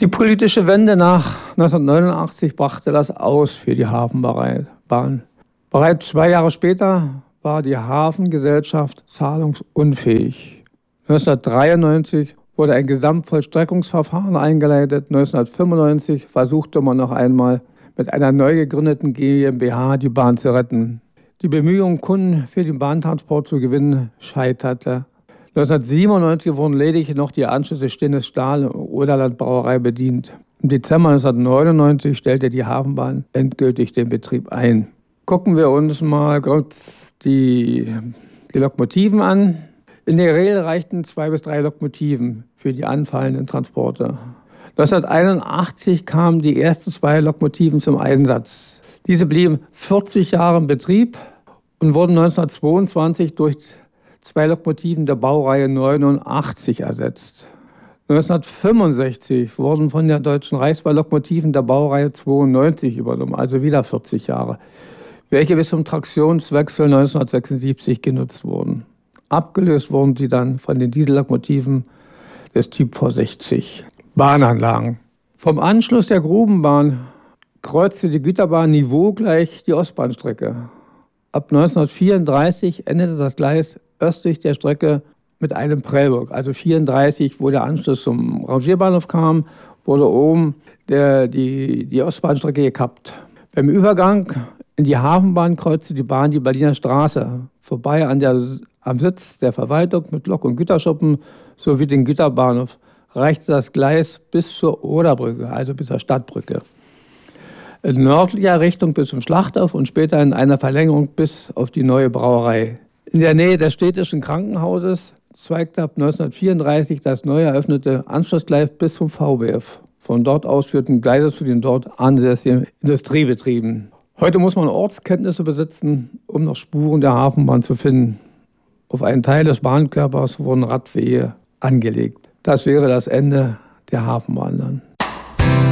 Die politische Wende nach 1989 brachte das Aus für die Hafenbahn. Bereits 2 Jahre später war die Hafengesellschaft zahlungsunfähig. 1993 wurde ein Gesamtvollstreckungsverfahren eingeleitet. 1995 versuchte man noch einmal mit einer neu gegründeten GmbH die Bahn zu retten. Die Bemühungen, Kunden für den Bahntransport zu gewinnen, scheiterte. 1997 wurden lediglich noch die Anschlüsse Stinnes Stahl und Oderland Brauerei bedient. Im Dezember 1999 stellte die Hafenbahn endgültig den Betrieb ein. Gucken wir uns mal kurz die Lokomotiven an. In der Regel reichten 2 bis 3 Lokomotiven für die anfallenden Transporte. 1981 kamen die ersten 2 Lokomotiven zum Einsatz. Diese blieben 40 Jahre im Betrieb und wurden 1922 durch 2 Lokomotiven der Baureihe 89 ersetzt. 1965 wurden von der Deutschen Reichsbahn Lokomotiven der Baureihe 92 übernommen, also wieder 40 Jahre, welche bis zum Traktionswechsel 1976 genutzt wurden. Abgelöst wurden sie dann von den Diesellokomotiven des Typ V60. Bahnanlagen. Vom Anschluss der Grubenbahn kreuzte die Güterbahn niveaugleich die Ostbahnstrecke. Ab 1934 endete das Gleis östlich der Strecke mit einem Prellburg. Also 1934, wo der Anschluss zum Rangierbahnhof kam, wurde oben die Ostbahnstrecke gekappt. Beim Übergang in die Hafenbahn kreuzte die Bahn die Berliner Straße, vorbei am Sitz der Verwaltung mit Lok- und Güterschuppen sowie den Güterbahnhof, reichte das Gleis bis zur Oderbrücke, also bis zur Stadtbrücke. In nördlicher Richtung bis zum Schlachthof und später in einer Verlängerung bis auf die neue Brauerei. In der Nähe des städtischen Krankenhauses zweigte ab 1934 das neu eröffnete Anschlussgleis bis zum VBF. Von dort aus führten Gleise zu den dort ansässigen Industriebetrieben. Heute muss man Ortskenntnisse besitzen, um noch Spuren der Hafenbahn zu finden. Auf einen Teil des Bahnkörpers wurden Radwege angelegt. Das wäre das Ende der Hafenbahn dann.